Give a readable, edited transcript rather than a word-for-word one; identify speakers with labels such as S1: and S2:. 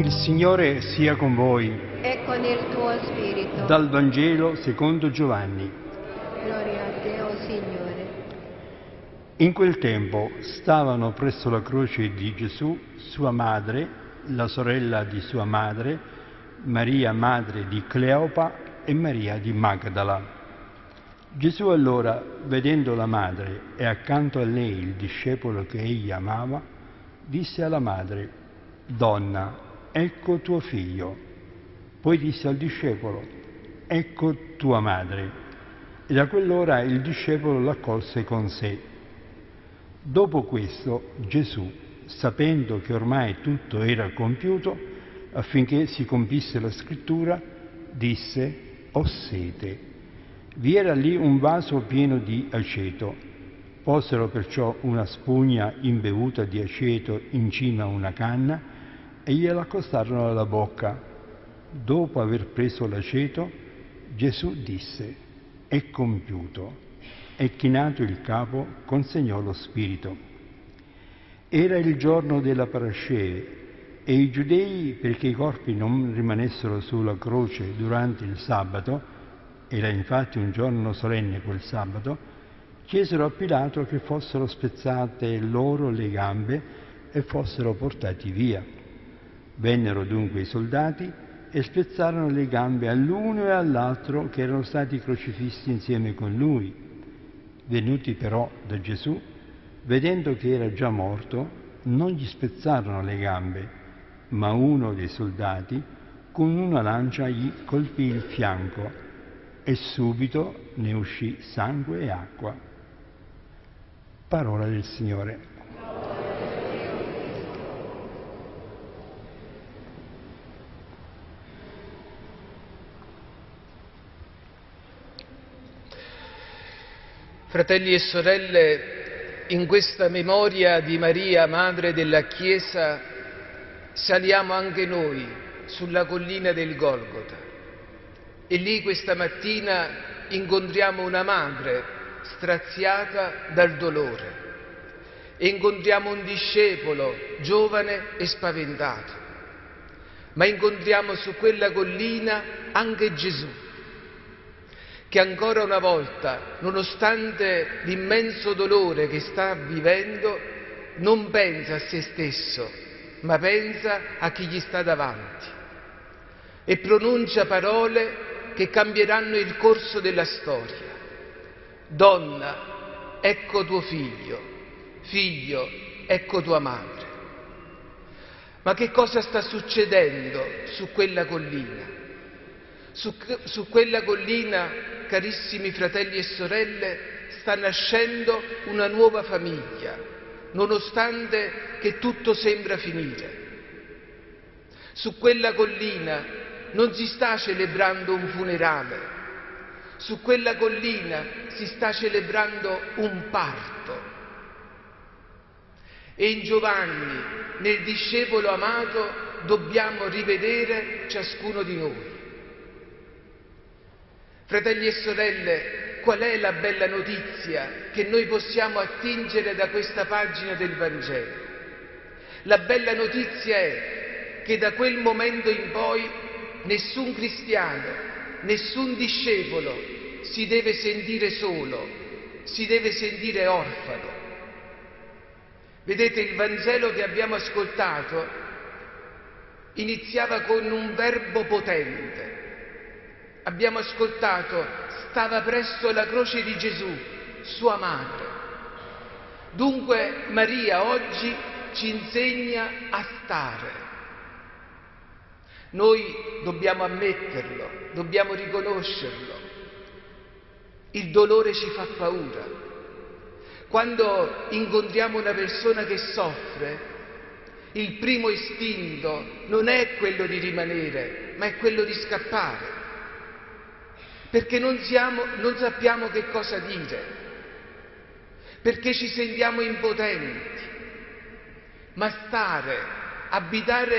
S1: Il Signore sia con voi.
S2: E con il tuo spirito.
S1: Dal Vangelo secondo Giovanni.
S2: Gloria a te, o Signore.
S1: In quel tempo stavano presso la croce di Gesù sua madre, la sorella di sua madre, Maria madre di Cleopa e Maria di Magdala. Gesù allora, vedendo la madre e accanto a lei il discepolo che egli amava, disse alla madre: «Donna, ecco tuo figlio». Poi disse al discepolo: «Ecco tua madre». E da quell'ora il discepolo l'accolse con sé. Dopo questo Gesù, sapendo che ormai tutto era compiuto, affinché si compisse la scrittura, disse: «Ho sete». Vi era lì un vaso pieno di aceto. Posero perciò una spugna imbevuta di aceto in cima a una canna e gliela accostarono alla bocca. Dopo aver preso l'aceto, Gesù disse: «È compiuto», e chinato il capo consegnò lo spirito. Era il giorno della Parasceve e i giudei, perché i corpi non rimanessero sulla croce durante il sabato, era infatti un giorno solenne quel sabato, chiesero a Pilato che fossero spezzate loro le gambe e fossero portati via. Vennero dunque i soldati e spezzarono le gambe all'uno e all'altro che erano stati crocifissi insieme con lui. Venuti però da Gesù, vedendo che era già morto, non gli spezzarono le gambe, ma uno dei soldati con una lancia gli colpì il fianco e subito ne uscì sangue e acqua. Parola del Signore.
S3: Fratelli e sorelle, in questa memoria di Maria, Madre della Chiesa, saliamo anche noi sulla collina del Golgota. E lì questa mattina incontriamo una madre straziata dal dolore e incontriamo un discepolo giovane e spaventato, ma incontriamo su quella collina anche Gesù, che ancora una volta, nonostante l'immenso dolore che sta vivendo, non pensa a se stesso, ma pensa a chi gli sta davanti e pronuncia parole che cambieranno il corso della storia. Donna, ecco tuo figlio. Figlio, ecco tua madre. Ma che cosa sta succedendo su quella collina? Su quella collina, carissimi fratelli e sorelle, sta nascendo una nuova famiglia, nonostante che tutto sembra finire. Su quella collina non si sta celebrando un funerale, su quella collina si sta celebrando un parto. E in Giovanni, nel discepolo amato, dobbiamo rivedere ciascuno di noi. Fratelli e sorelle, qual è la bella notizia che noi possiamo attingere da questa pagina del Vangelo? La bella notizia è che da quel momento in poi nessun cristiano, nessun discepolo si deve sentire solo, si deve sentire orfano. Vedete, il Vangelo che abbiamo ascoltato iniziava con un verbo potente. Abbiamo ascoltato: stava presso la croce di Gesù, sua madre. Dunque Maria oggi ci insegna a stare. Noi dobbiamo ammetterlo, dobbiamo riconoscerlo. Il dolore ci fa paura. Quando incontriamo una persona che soffre, il primo istinto non è quello di rimanere, ma è quello di scappare. Perché non sappiamo che cosa dire, perché ci sentiamo impotenti. Ma stare, abitare